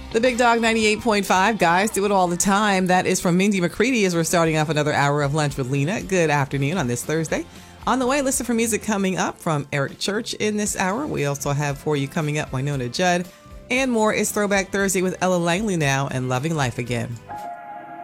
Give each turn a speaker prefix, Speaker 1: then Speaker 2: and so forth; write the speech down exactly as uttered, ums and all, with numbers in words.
Speaker 1: The Big Dog ninety-eight point five, guys, do it all the time. That is from Mindy McCready as we're starting off another hour of Lunch with Lena. Good afternoon on this Thursday. On the way, listen for music coming up from Eric Church in this hour. We also have for you coming up Wynonna Judd and more. It's Throwback Thursday with Ella Langley now and Loving Life Again.